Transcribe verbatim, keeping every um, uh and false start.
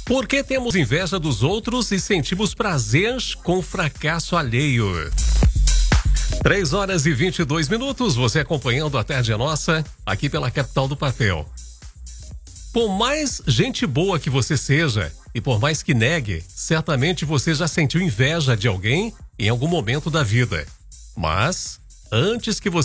Por que temos inveja dos outros e sentimos prazer com o fracasso alheio? três horas e vinte e dois minutos, você acompanhando a Tarde é Nossa, aqui pela Capital do Papel. Por mais gente boa que você seja, e por mais que negue, certamente você já sentiu inveja de alguém em algum momento da vida. Mas, antes que você